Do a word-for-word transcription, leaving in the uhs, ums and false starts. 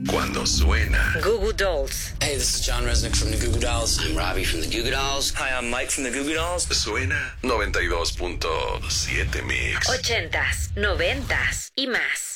Cuando suena. Goo Goo Dolls. Hey, this is John Resnick from the Goo Goo Dolls. I'm Robbie from the Goo Goo Dolls. Hi, I'm Mike from the Goo Goo Dolls. Suena noventa y dos punto siete Mix. Ochentas, noventas y más.